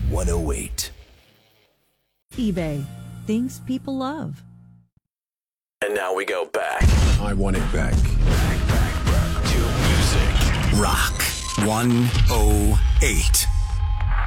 108. eBay. Things people love. And now we go back. I want it back. Back to music. Rock 108.